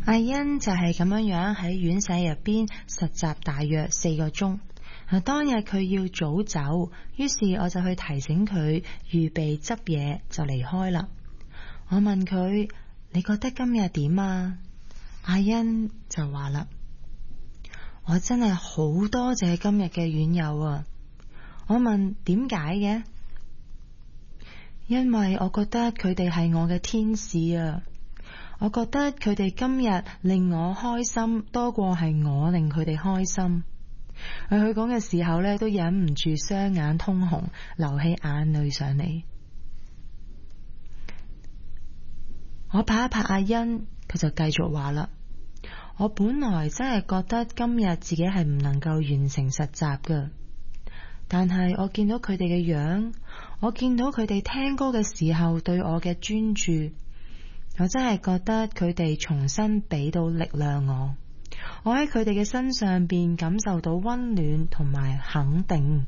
阿欣就係咁樣喺院舍入邊實習大約4個鐘。當日佢要早走，於是我就去提醒佢預備執嘢就離開啦。我問佢：你覺得今日點啊？阿欣就話啦：我真係好多謝今日嘅院友啊！我問點解嘅？因為我覺得佢哋係我嘅天使啊！我覺得佢哋今日令我開心多過係我令佢哋開心。佢講嘅時候呢，都忍唔住雙眼通紅，流起眼淚上嚟。我拍一拍阿欣，佢就繼續話啦：我本來真係覺得今日自己係唔能夠完成實習㗎，但係我見到佢哋嘅樣，我見到佢哋聽歌嘅時候對我嘅專注，我真係覺得佢哋重新俾到力量我喺佢哋嘅身上邊感受到溫暖同埋肯定。